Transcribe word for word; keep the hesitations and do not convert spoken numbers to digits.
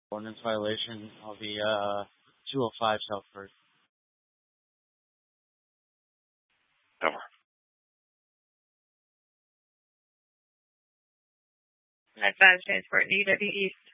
Ordinance violation of the uh, two oh five Southford. Over. nine five Transport, D W E